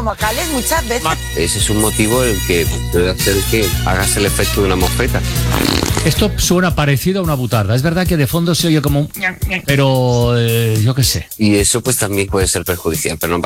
estomacales muchas veces. Ese es un motivo el que puede hacer que hagas el efecto de una mosqueta. Esto suena parecido a una butarda. Es verdad que de fondo se oye como un... Pero yo qué sé. Y eso pues también puede ser perjudicial, pero no